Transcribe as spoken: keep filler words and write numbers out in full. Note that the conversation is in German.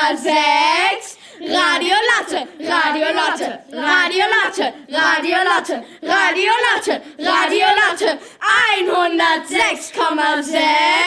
Komma sechs. Radio Latte, Radio Latte, Radio Latte, Radio Latte, Radio Latte, Radio Latte, hundertsechs Komma sechs.